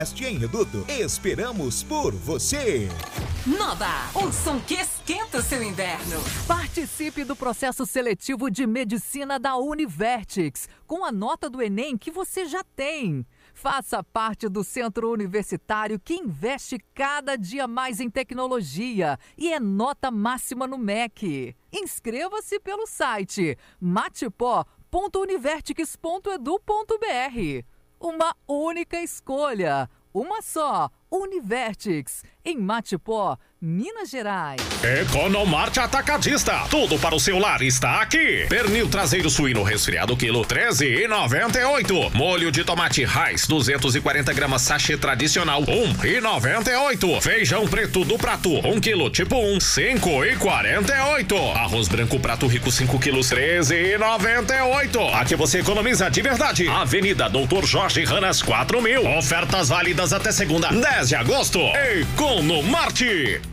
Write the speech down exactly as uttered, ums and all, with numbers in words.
Em Reduto, esperamos por você. Nova, um som que esquenta o seu inverno. Participe do processo seletivo de medicina da Univertix, com a nota do Enem que você já tem. Faça parte do centro universitário que investe cada dia mais em tecnologia e é nota máxima no M E C. Inscreva-se pelo site matipó ponto univertix ponto edu ponto br. Uma única escolha, uma só, Univertix, em Matipó, Minas Gerais. Economarte Atacadista, tudo para o seu lar está aqui. Pernil traseiro suíno resfriado quilo treze e noventa e oito. Molho de tomate Raiz duzentos e quarenta gramas sachê tradicional um e noventa e oito. Feijão preto do prato um quilo tipo um cinco e quarenta e oito. Arroz branco prato rico cinco quilos treze e noventa e oito. Aqui você economiza de verdade. Avenida Doutor Jorge Ranas quatro mil. Ofertas válidas até segunda dez de agosto. Economarte.